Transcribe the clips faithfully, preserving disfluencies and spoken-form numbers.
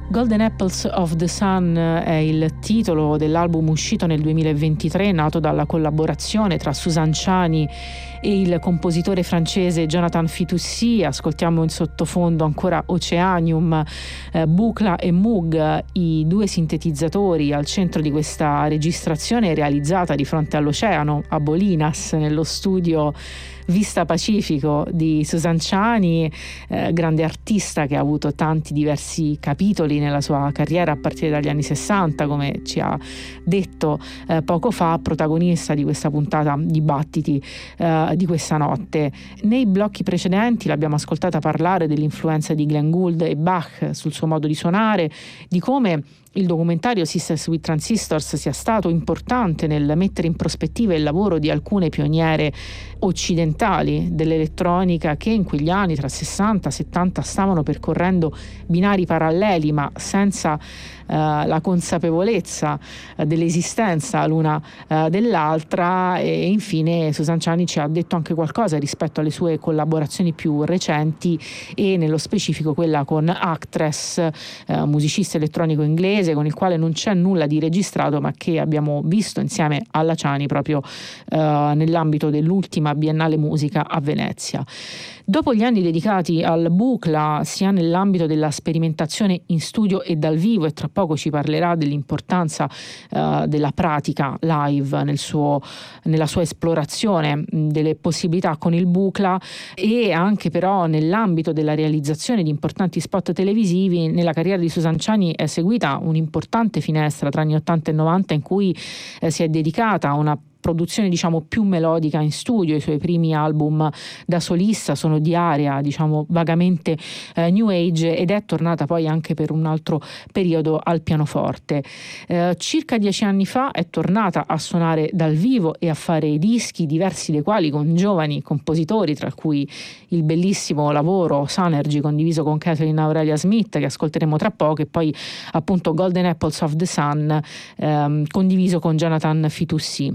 Golden Apples of the Sun è il titolo dell'album uscito nel duemilaventitré, nato dalla collaborazione tra Susan Ciani e il compositore francese Jonathan Fitoussi. Ascoltiamo in sottofondo ancora Oceanium, eh, Buchla e Moog, i due sintetizzatori al centro di questa registrazione realizzata di fronte all'oceano a Bolinas, nello studio Vista Pacifico di Susan Ciani, eh, grande artista che ha avuto tanti diversi capitoli nella sua carriera a partire dagli anni sessanta, come ci ha detto eh, poco fa, protagonista di questa puntata di Battiti eh, di questa notte. Nei blocchi precedenti l'abbiamo ascoltata parlare dell'influenza di Glenn Gould e Bach sul suo modo di suonare, di come il documentario Sisters with Transistors sia stato importante nel mettere in prospettiva il lavoro di alcune pioniere occidentali dell'elettronica che in quegli anni tra sessanta e settanta stavano percorrendo binari paralleli ma senza Uh, la consapevolezza uh, dell'esistenza l'una uh, dell'altra. E infine Susan Ciani ci ha detto anche qualcosa rispetto alle sue collaborazioni più recenti, e nello specifico quella con Actress, uh, musicista elettronico inglese con il quale non c'è nulla di registrato ma che abbiamo visto insieme alla Ciani proprio uh, nell'ambito dell'ultima Biennale Musica a Venezia. Dopo gli anni dedicati al Buchla, sia nell'ambito della sperimentazione in studio e dal vivo, e tra poco ci parlerà dell'importanza uh, della pratica live nel suo, nella sua esplorazione mh, delle possibilità con il Buchla, e anche però nell'ambito della realizzazione di importanti spot televisivi. Nella carriera di Susan Ciani è seguita un'importante finestra tra anni ottanta e novanta in cui eh, si è dedicata a una produzione diciamo più melodica in studio. I suoi primi album da solista sono di area diciamo vagamente eh, new age, ed è tornata poi anche per un altro periodo al pianoforte. Eh, circa dieci anni fa è tornata a suonare dal vivo e a fare dischi, diversi dei quali con giovani compositori, tra cui il bellissimo lavoro Sunergy condiviso con Kathleen Aurelia Smith, che ascolteremo tra poco, e poi appunto Golden Apples of the Sun ehm, condiviso con Jonathan Fitoussi.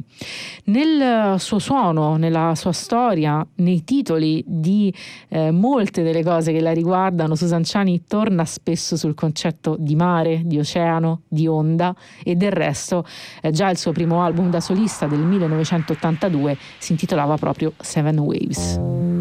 Nel suo suono, nella sua storia, nei titoli di eh, molte delle cose che la riguardano, Susan Ciani torna spesso sul concetto di mare, di oceano, di onda, e del resto eh, già il suo primo album da solista del millenovecentottantadue si intitolava proprio Seven Waves.